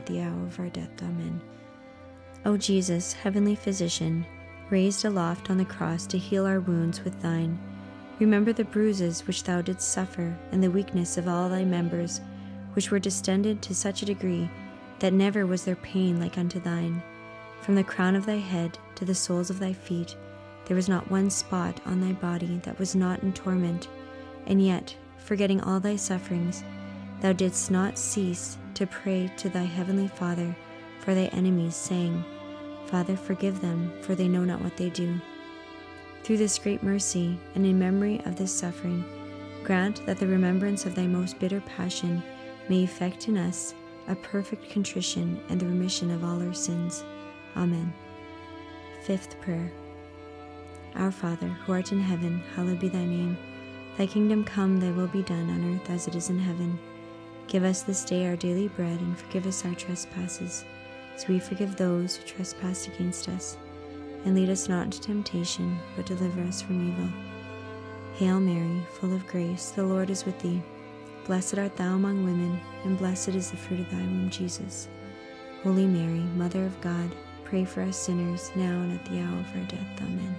at the hour of our death. Amen. O Jesus, heavenly physician, raised aloft on the cross to heal our wounds with thine, remember the bruises which thou didst suffer, and the weakness of all thy members, which were distended to such a degree that never was there pain like unto thine. From the crown of thy head to the soles of thy feet, there was not one spot on thy body that was not in torment, and yet, forgetting all thy sufferings, thou didst not cease to pray to thy heavenly Father for thy enemies, saying, Father, forgive them, for they know not what they do. Through this great mercy, and in memory of this suffering, grant that the remembrance of thy most bitter passion may effect in us a perfect contrition and the remission of all our sins. Amen. Fifth prayer. Our Father, who art in heaven, hallowed be thy name. Thy kingdom come, thy will be done on earth as it is in heaven. Give us this day our daily bread, and forgive us our trespasses, as we forgive those who trespass against us. And lead us not into temptation, but deliver us from evil. Hail Mary, full of grace, the Lord is with thee. Blessed art thou among women, and blessed is the fruit of thy womb, Jesus. Holy Mary, Mother of God, pray for us sinners, now and at the hour of our death. Amen.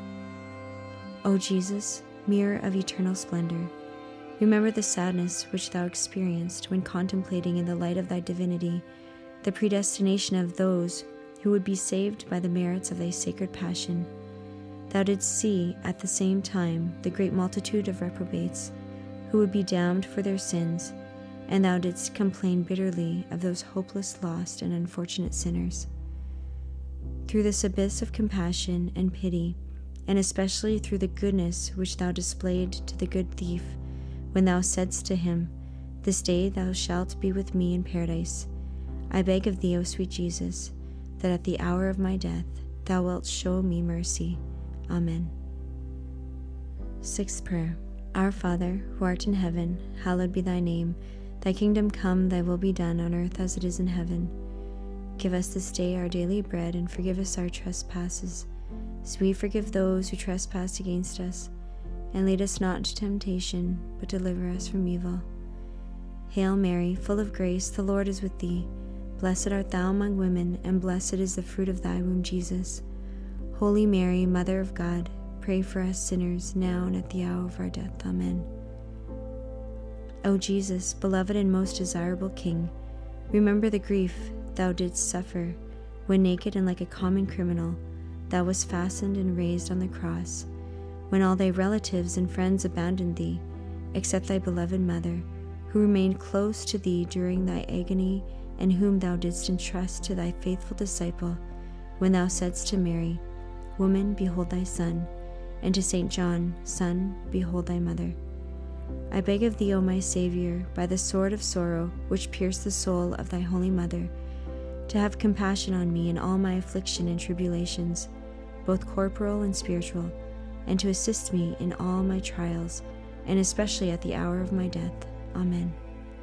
O Jesus, mirror of eternal splendor, remember the sadness which thou experienced when contemplating in the light of thy divinity the predestination of those who would be saved by the merits of thy sacred passion. Thou didst see at the same time the great multitude of reprobates who would be damned for their sins, and thou didst complain bitterly of those hopeless, lost, and unfortunate sinners. Through this abyss of compassion and pity, and especially through the goodness which thou displayed to the good thief, when thou saidst to him, This day thou shalt be with me in paradise, I beg of thee, O sweet Jesus, that at the hour of my death thou wilt show me mercy. Amen. Sixth prayer. Our Father, who art in heaven, hallowed be thy name. Thy kingdom come, thy will be done on earth as it is in heaven. Give us this day our daily bread, and forgive us our trespasses, as we forgive those who trespass against us. And lead us not into temptation, but deliver us from evil. Hail Mary, full of grace, the Lord is with thee. Blessed art thou among women, and blessed is the fruit of thy womb, Jesus. Holy Mary, Mother of God, pray for us sinners, now and at the hour of our death. Amen. O Jesus, beloved and most desirable King, remember the grief thou didst suffer, when naked and like a common criminal, thou wast fastened and raised on the cross, when all thy relatives and friends abandoned thee, except thy beloved mother, who remained close to thee during thy agony, and whom thou didst entrust to thy faithful disciple, when thou saidst to Mary, Woman, behold thy son, and to St. John, Son, behold thy mother. I beg of thee, O my Saviour, by the sword of sorrow which pierced the soul of thy holy mother, to have compassion on me in all my affliction and tribulations, both corporal and spiritual, and to assist me in all my trials, and especially at the hour of my death. Amen.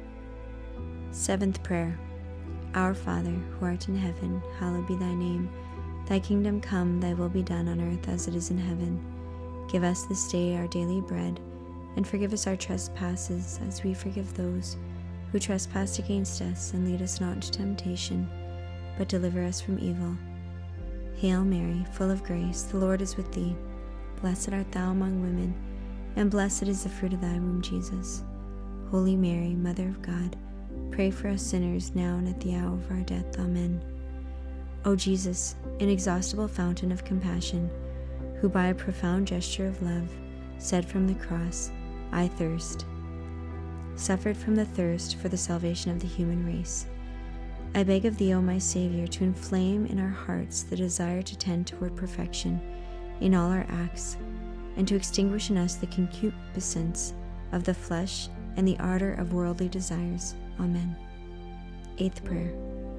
Seventh prayer. Our Father, who art in heaven, hallowed be thy name. Thy kingdom come, thy will be done on earth as it is in heaven. Give us this day our daily bread, and forgive us our trespasses, as we forgive those who trespass against us, and lead us not into temptation, but deliver us from evil. Hail Mary, full of grace, the Lord is with thee. Blessed art thou among women, and blessed is the fruit of thy womb, Jesus. Holy Mary, Mother of God, pray for us sinners, now and at the hour of our death. Amen. O Jesus, inexhaustible fountain of compassion, who by a profound gesture of love said from the cross, I thirst, suffered from the thirst for the salvation of the human race, I beg of thee, O my Saviour, to inflame in our hearts the desire to tend toward perfection in all our acts, and to extinguish in us the concupiscence of the flesh and the ardor of worldly desires. Amen. Eighth prayer.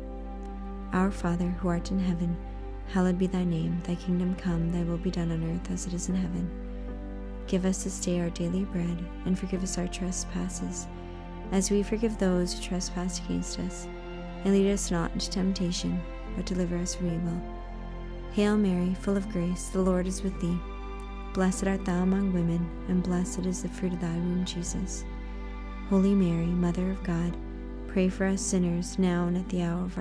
Our Father, who art in heaven, hallowed be thy name. Thy kingdom come, thy will be done on earth as it is in heaven. Give us this day our daily bread, and forgive us our trespasses, as we forgive those who trespass against us. And lead us not into temptation, but deliver us from evil. Hail Mary, full of grace, the Lord is with thee. Blessed art thou among women, and blessed is the fruit of thy womb, Jesus. Holy Mary, Mother of God, pray for us sinners, now and at the hour of our